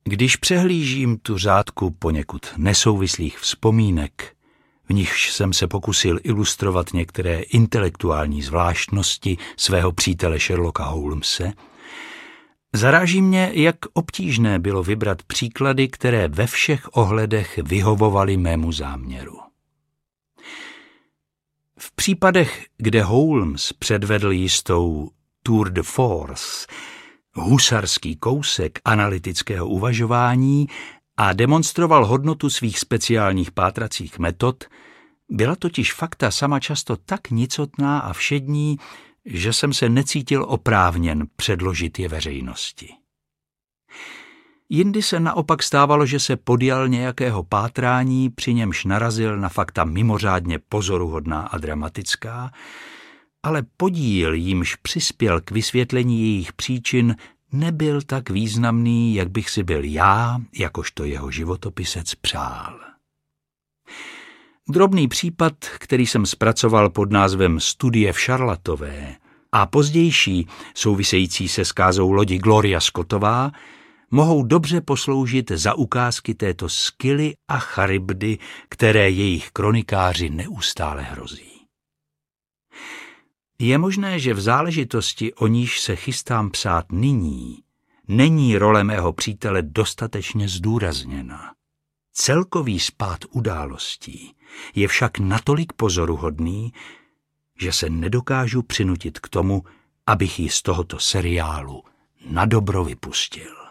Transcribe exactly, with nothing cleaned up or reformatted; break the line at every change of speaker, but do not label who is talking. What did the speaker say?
Když přehlížím tu řádku poněkud nesouvislých vzpomínek, v nichž jsem se pokusil ilustrovat některé intelektuální zvláštnosti svého přítele Sherlocka Holmese, zaráží mě, jak obtížné bylo vybrat příklady, které ve všech ohledech vyhovovaly mému záměru. V případech, kde Holmes předvedl jistou tour de force, husarský kousek analytického uvažování a demonstroval hodnotu svých speciálních pátracích metod, byla totiž fakta sama často tak nicotná a všední, že jsem se necítil oprávněn předložit je veřejnosti. Jindy se naopak stávalo, že se podjal nějakého pátrání, při němž narazil na fakta mimořádně pozoruhodná a dramatická, ale podíl, jímž přispěl k vysvětlení jejich příčin, nebyl tak významný, jak bych si byl já, jakožto jeho životopisec, přál. Drobný případ, který jsem zpracoval pod názvem Studie v Šarlatové a pozdější, související se skázou lodi Gloria Scottová, mohou dobře posloužit za ukázky této skily a charybdy, které jejich kronikáři neustále hrozí. Je možné, že v záležitosti, o níž se chystám psát nyní, není role mého přítele dostatečně zdůrazněna. Celkový spád událostí je však natolik pozoruhodný, že se nedokážu přinutit k tomu, abych ji z tohoto seriálu nadobro vypustil.